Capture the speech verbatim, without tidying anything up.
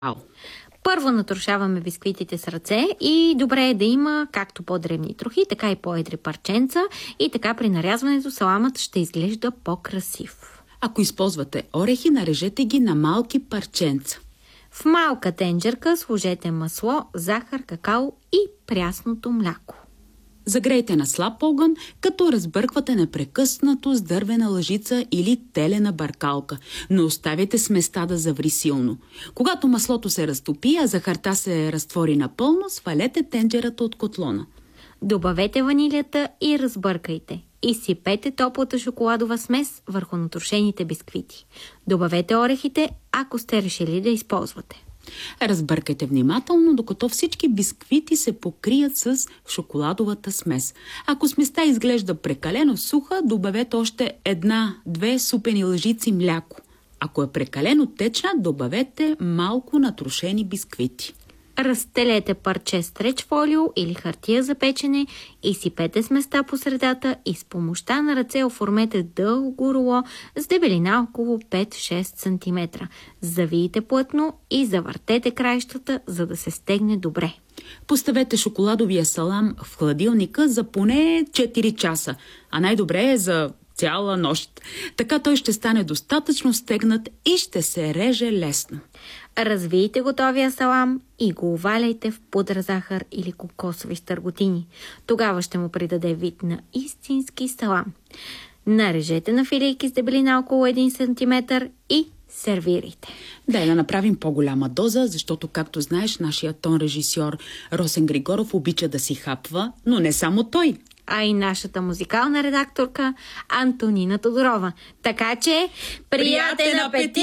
Първо натрушаваме бисквитите с ръце и добре е да има както по-дребни трохи, така и по-едри парченца и така при нарязването саламът ще изглежда по-красив. Ако използвате орехи, нарежете ги на малки парченца. В малка тенджерка сложете масло, захар, какао и прясното мляко. Загрейте на слаб огън, като разбърквате непрекъснато с дървена лъжица или телена бъркалка, но оставяйте сместа да заври силно. Когато маслото се разтопи, а захарта се разтвори напълно, свалете тенджерата от котлона. Добавете ванилията и разбъркайте. Изсипете топлата шоколадова смес върху натрушените бисквити. Добавете орехите, ако сте решили да използвате. Разбъркайте внимателно, докато всички бисквити се покрият с шоколадовата смес. Ако сместа изглежда прекалено суха, добавете още една-две супени лъжици мляко. Ако е прекалено течна, добавете малко натрушени бисквити. Разстелете парче стреч фолио или хартия за печене, изсипете сместа по средата и с помощта на ръце оформете дълго руло с дебелина около пет-шест сантиметра. Завийте плътно и завъртете краищата, за да се стегне добре. Поставете шоколадовия салам в хладилника за поне четири часа, а най-добре е за цяла нощ. Така той ще стане достатъчно стегнат и ще се реже лесно. Развийте готовия салам и го оваляйте в пудра захар или кокосови стърготини. Тогава ще му придаде вид на истински салам. Нарежете на филийки с дебелина около един сантиметър и сервирайте. Дай да направим по-голяма доза, защото, както знаеш, нашия тон режисьор Росен Григоров обича да си хапва, но не само той. А и нашата музикална редакторка Антонина Тодорова. Така че, приятен апетит!